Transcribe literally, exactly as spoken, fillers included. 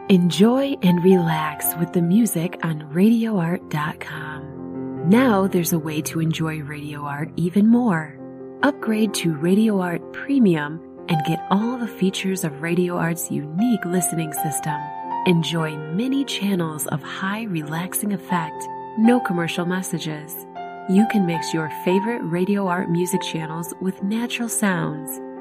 Enjoy and relax with the music on radio art dot com. Now there's a way to enjoy Radio Art even more. Upgrade to Radio Art Premium and get all the features of Radio Art's unique listening system. Enjoy many channels of high relaxing effect, no commercial messages. You can mix your favorite Radio Art music channels with natural sounds.